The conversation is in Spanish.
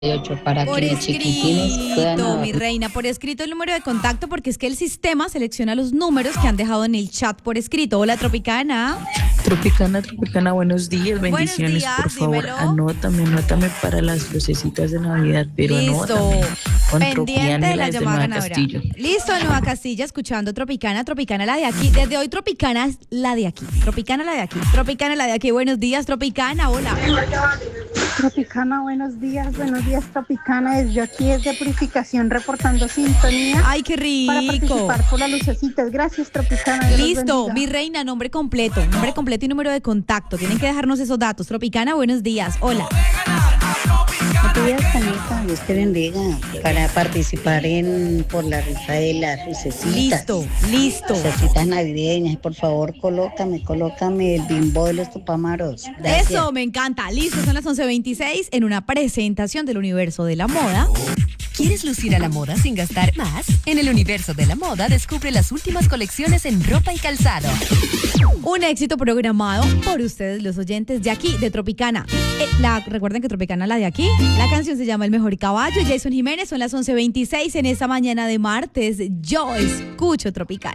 para Por que mis chiquitines puedan escrito, mi dormir. reina, por escrito el número de contacto, porque es que el sistema selecciona los números que han dejado en el chat por escrito. Hola, Tropicana. Tropicana, buenos días, Buenos bendiciones, días, por favor, dímelo. anótame para las lucecitas de Navidad, pero Listo. anótame con Pendiente de la Tropiángela desde llamada Nueva ganadora. Castillo. Listo, Nueva Castilla, escuchando Tropicana, Tropicana la de aquí. Desde hoy Tropicana es la de aquí. Tropicana la de aquí. Tropicana la de aquí. Buenos días, Tropicana. Hola. Tropicana, buenos días, Tropicana, desde aquí desde Purificación reportando sintonía Ay, qué para rico. participar por las lucecitas. Gracias, Tropicana. Dios los Listo, bendiga. mi reina, nombre completo y número de contacto. Tienen que dejarnos esos datos. Tropicana, buenos días. Hola. Buenos días, Anita, Dios te bendiga. Para participar por la rifa de las lucecitas. Listo. Lucecitas navideñas. Por favor, colócame el bimbo de los tupamaros. Gracias. Eso, me encanta. Listo, son las 11:26 en una presentación del universo de la moda. ¿Quieres lucir a la moda sin gastar más? En el universo de la moda descubre las últimas colecciones en ropa y calzado. Un éxito programado por ustedes, los oyentes de aquí, de Tropicana. Recuerden que Tropicana, la de aquí, la canción se llama El Mejor Caballo. Jason Jiménez, son las 11:26 en esta mañana de martes. Yo escucho Tropicana.